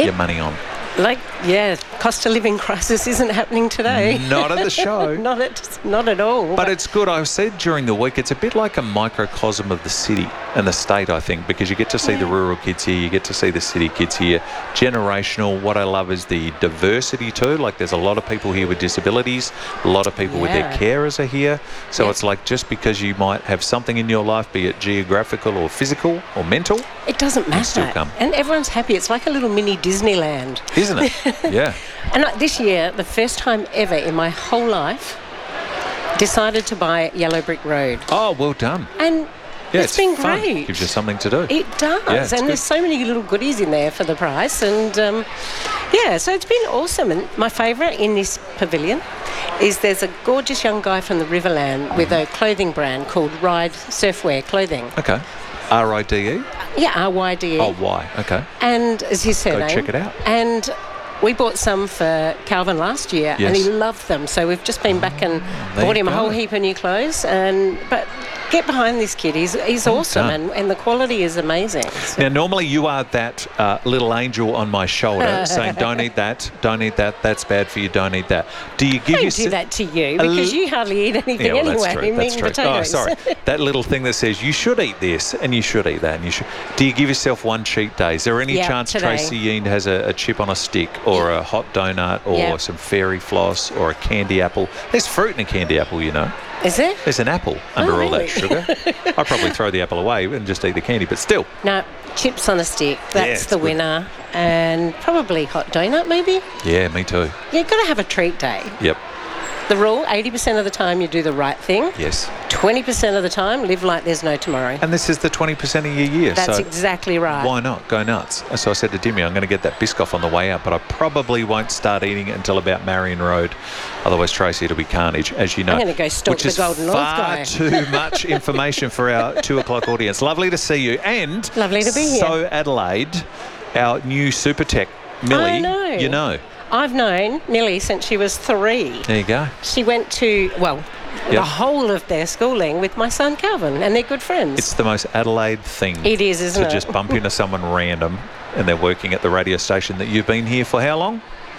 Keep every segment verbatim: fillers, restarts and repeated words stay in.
it, your money on? Like, yeah, cost of living crisis isn't happening today. Not at the show. not at not at all. But, but it's good. I said during the week, it's a bit like a microcosm of the city and the state, I think, because you get to see yeah. the rural kids here, you get to see the city kids here. Generational. What I love is the diversity too. Like, there's a lot of people here with disabilities, a lot of people yeah. with their carers are here. So yeah. it's like, just because you might have something in your life, be it geographical or physical or mental, it doesn't matter. Still come. And everyone's happy. It's like a little mini Disneyland. Isn't it? Yeah. And this year, the first time ever in my whole life, decided to buy Yellow Brick Road. Oh, well done. And yeah, it's, it's been fun. great. Gives you something to do. It does. Yeah, and good. There's so many little goodies in there for the price. And, um, yeah, so it's been awesome. And my favourite in this pavilion is there's a gorgeous young guy from the Riverland mm. with a clothing brand called Ride Surfwear Clothing. Okay. R I D E? Yeah, R Y D E. Oh, Y, okay. And is his surname. Go check it out. And we bought some for Calvin last year, yes. and he loved them. So we've just been back and oh, bought him go. a whole heap of new clothes. And but get behind this kid. He's he's well awesome, and, and the quality is amazing. So. Now, normally you are that uh, little angel on my shoulder saying, don't eat that, don't eat that, that's bad for you, don't eat that. Do you give I yourself... do that to you, because l- you hardly eat anything yeah, well, anyway. That's true, that's true. Potatoes. Oh, sorry. That little thing that says, you should eat this, and you should eat that, and you should... Do you give yourself one cheat day? Is there any yeah, chance today. Tracy Yeend has a, a chip on a stick, or a hot donut, or yeah. some fairy floss, or a candy apple? There's fruit in a candy apple, you know. Is there? There's an apple under oh, all really? that sugar. I'd probably throw the apple away and just eat the candy, but still. No, chips on a stick. That's yeah, the good. winner. And probably hot donut, maybe? Yeah, me too. You've got to have a treat day. Yep. The rule, eighty percent of the time you do the right thing. Yes. twenty percent of the time, live like there's no tomorrow. And this is the twenty percent of your year. That's so exactly right. Why not? Go nuts. So I said to Dimmy, I'm going to get that Biscoff on the way out, but I probably won't start eating it until about Marion Road. Otherwise, Tracy, it'll be carnage, as you know. I'm going to go stalk which the is Golden North guy. far too much information for our two o'clock audience. Lovely to see you. And lovely to be here. So Adelaide, our new super tech, Millie, I know. you know. I've known Millie since she was three. There you go. She went to, well, yep. the whole of their schooling with my son Calvin, and they're good friends. It's the most Adelaide thing. It is, isn't to it? To just bump into someone random, and they're working at the radio station that you've been here for how long?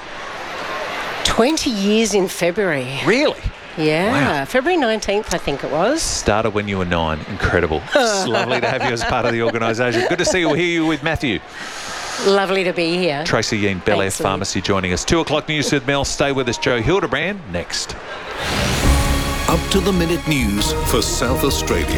twenty years in February. Really? Yeah, wow. February nineteenth, I think it was. Started when you were nine. Incredible. It's lovely to have you as part of the organisation. Good to see you. We'll hear you with Matthew. Lovely to be here. Tracy Yeend, Bel Air Thanks, Pharmacy, joining us. Two o'clock news with Mel. Stay with us. Joe Hildebrand next. Up to the minute news for South Australia.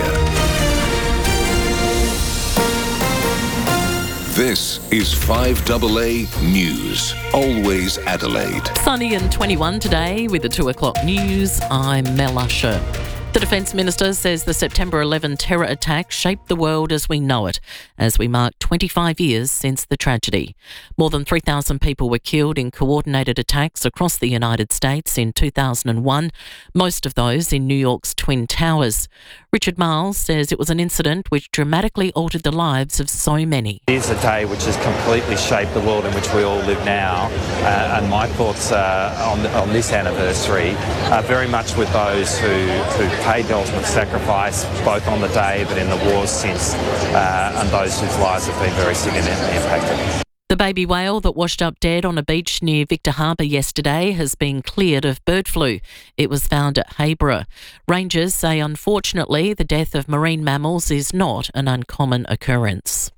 This is five A A News. Always Adelaide. Sunny and twenty-one today with the two o'clock news. I'm Mel Usher. The Defence Minister says the September eleventh terror attack shaped the world as we know it, as we mark twenty-five years since the tragedy. More than three thousand people were killed in coordinated attacks across the United States in two thousand one, most of those in New York's Twin Towers. Richard Miles says it was an incident which dramatically altered the lives of so many. It is a day which has completely shaped the world in which we all live now, uh, and my thoughts uh, on, on this anniversary are very much with those who, who paid the ultimate sacrifice, both on the day but in the wars since, uh, and those whose lives have been very significantly impacted. The baby whale that washed up dead on a beach near Victor Harbour yesterday has been cleared of bird flu. It was found at Hayborough. Rangers say unfortunately the death of marine mammals is not an uncommon occurrence.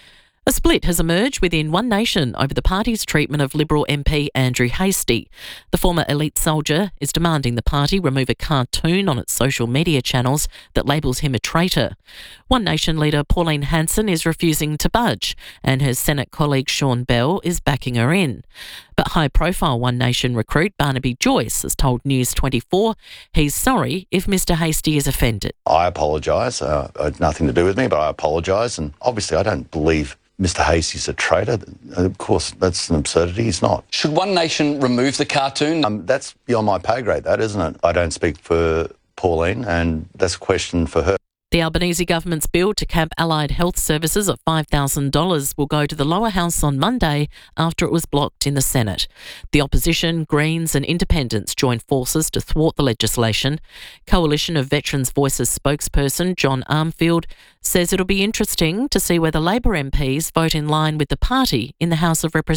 A split has emerged within One Nation over the party's treatment of Liberal M P Andrew Hastie. The former elite soldier is demanding the party remove a cartoon on its social media channels that labels him a traitor. One Nation leader Pauline Hanson is refusing to budge, and her Senate colleague Sean Bell is backing her in. But high-profile One Nation recruit Barnaby Joyce has told News twenty-four he's sorry if Mr Hastie is offended. I apologise. Uh, it had nothing to do with me, but I apologise. And obviously I don't believe Mr Hastie's a traitor. Of course, that's an absurdity. He's not. Should One Nation remove the cartoon? Um, that's beyond my pay grade, that, isn't it? I don't speak for Pauline, and that's a question for her. The Albanese government's bill to cap allied health services at five thousand dollars will go to the lower house on Monday after it was blocked in the Senate. The opposition, Greens and Independents joined forces to thwart the legislation. Coalition of Veterans Voices spokesperson John Armfield says it'll be interesting to see whether Labor M Ps vote in line with the party in the House of Representatives.